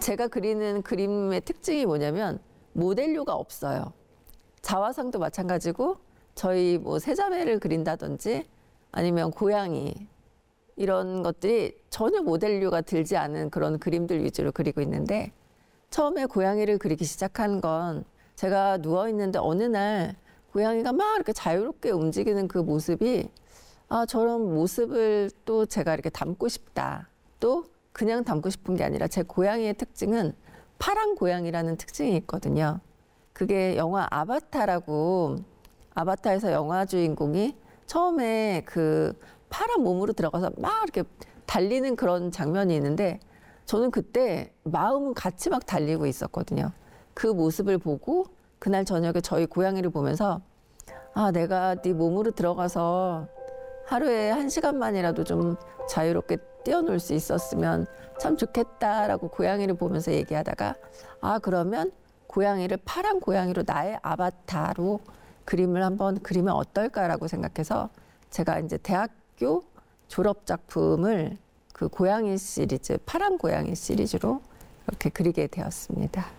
제가 그리는 그림의 특징이 뭐냐면 모델료가 없어요. 자화상도 마찬가지고 저희 뭐 세자매를 그린다든지 아니면 고양이 이런 것들이 전혀 모델료가 들지 않은 그런 그림들 위주로 그리고 있는데 처음에 고양이를 그리기 시작한 건 제가 누워있는데 어느 날 고양이가 막 이렇게 자유롭게 움직이는 그 모습이 저런 모습을 또 제가 이렇게 담고 싶다. 또 그냥 담고 싶은 게 아니라 제 고양이의 특징은 파란 고양이라는 특징이 있거든요. 그게 영화 아바타라고 아바타에서 영화 주인공이 처음에 그 파란 몸으로 들어가서 막 이렇게 달리는 그런 장면이 있는데 저는 그때 마음은 같이 막 달리고 있었거든요. 그 모습을 보고 그날 저녁에 저희 고양이를 보면서 내가 네 몸으로 들어가서 하루에 1시간만이라도 좀 자유롭게 뛰어놀 수 있었으면 참 좋겠다라고 고양이를 보면서 얘기하다가 그러면 고양이를 파란 고양이로 나의 아바타로 그림을 한번 그리면 어떨까라고 생각해서 제가 이제 대학교 졸업 작품을 그 고양이 시리즈, 파란 고양이 시리즈로 이렇게 그리게 되었습니다.